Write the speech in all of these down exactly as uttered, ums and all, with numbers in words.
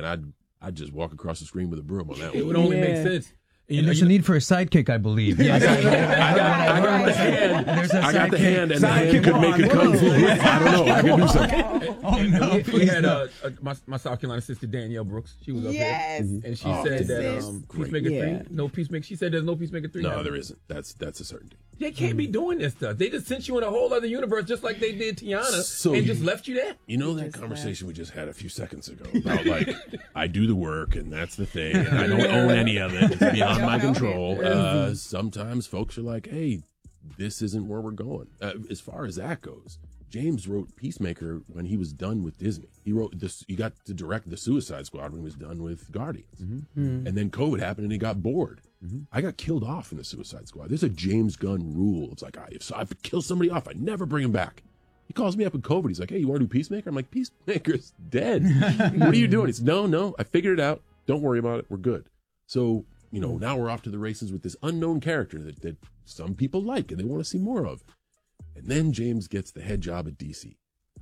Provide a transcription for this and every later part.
man, I'd I'd just walk across the screen with a broom on that one. It would only yeah. make sense. And and there's a need for a sidekick, I believe. Yes. I, got, I got the hand. There's a I got the hand, and sidekick the hand could make a kung fu whip. I don't know. I could do something. Oh, no. We, we had uh, uh, my, my South Carolina sister, Danielle Brooks. She was up yes. here. And she oh, said that um, Peacemaker yeah. three, no Peacemaker. She said there's no Peacemaker three. No, now. there isn't. That's that's a certainty. They can't mm. be doing this stuff. They just sent you in a whole other universe, just like they did Tiana, so and you, just left you there. You know that conversation left. we just had a few seconds ago about, like, I do the work, and that's the thing, and I don't own any of it. It's beyond my control. Uh, sometimes folks are like, hey, this isn't where we're going. Uh, as far as that goes, James wrote Peacemaker when he was done with Disney. He wrote this. He got to direct the Suicide Squad when he was done with Guardians, mm-hmm. Mm-hmm. and then COVID happened and he got bored. Mm-hmm. I got killed off in the Suicide Squad. There's a James Gunn rule. It's like, I, if I kill somebody off, I never bring him back. He calls me up in COVID. He's like, hey, you want to do Peacemaker? I'm like, Peacemaker's dead. What are you doing? It's no, no. I figured it out. Don't worry about it. We're good. So, you know, now we're off to the races with this unknown character that, that some people like and they want to see more of. And then James gets the head job at D C.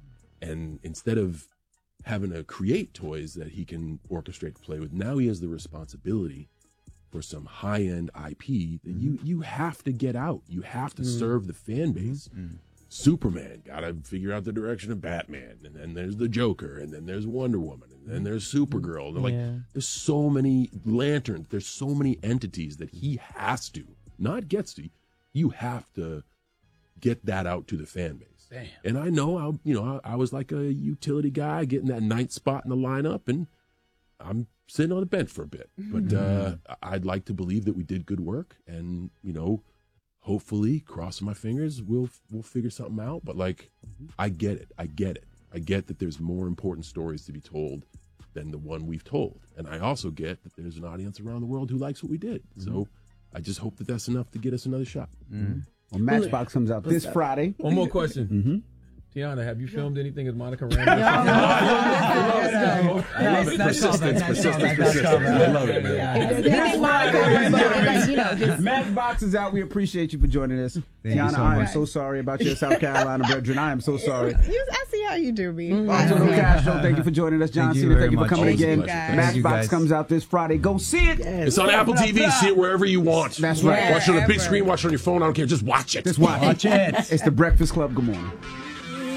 And instead of having to create toys that he can orchestrate to play with, now he has the responsibility for some high-end I P that you you have to get out. You have to mm. serve the fan base. Mm. Superman, gotta figure out the direction of Batman, and then there's the Joker, and then there's Wonder Woman, and then there's Supergirl. And like, yeah. there's so many lanterns, there's so many entities that he has to, not gets to. You have to get that out to the fan base. Damn. And I know, I you know, I, I was like a utility guy, getting that ninth spot in the lineup, and I'm sitting on the bench for a bit. But uh, I'd like to believe that we did good work, and you know, hopefully, crossing my fingers, we'll we'll figure something out. But like, I get it, I get it, I get that there's more important stories to be told than the one we've told, and I also get that there's an audience around the world who likes what we did. Mm-hmm. So I just hope that that's enough to get us another shot. Mm-hmm. Well, Matchbox comes out this Friday. One more question. Mm-hmm. Tiana, have you filmed anything as Monica Rambeau? I love it. Persistence, persistence, persistence. I love it, man. Matchbox is out. We appreciate you for joining us. Tiana, I am so sorry about your South Carolina brethren. I am so sorry. I see how you do me. Antonio Castro, thank you for joining us. John Cena, thank you for coming again. Matchbox comes out this Friday. Go see it. It's on Apple T V. See it wherever you want. That's right. Watch it on the big screen. Watch it on your phone. I don't care. Just watch it. Just watch it. It's the Breakfast Club. Good morning.